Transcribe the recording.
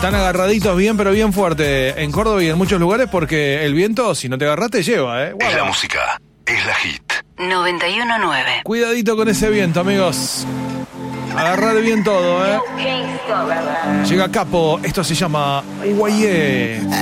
Están agarraditos bien, pero bien fuerte en Córdoba y en muchos lugares porque el viento, si no te agarras, te lleva, ¿eh? Es la música, es la hit. 91.9. Cuidadito con ese viento, amigos. Agarrar bien todo, ¿eh? Llega Capo, esto se llama Guayé.